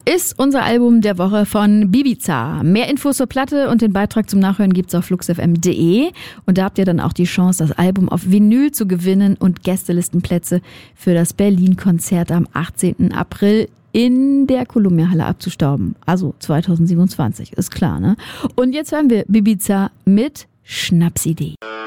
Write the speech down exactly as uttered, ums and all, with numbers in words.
ist unser Album der Woche von Bibiza. Mehr Infos zur Platte und den Beitrag zum Nachhören gibt's auf fluxfm punkt de und da habt ihr dann auch die Chance, das Album auf Vinyl zu gewinnen und Gästelistenplätze für das Berlin-Konzert am achtzehnten April in der Columbia-Halle abzustauben. Also zweitausendsiebenundzwanzig, ist klar, ne? Und jetzt hören wir Bibiza mit Schnapsidee.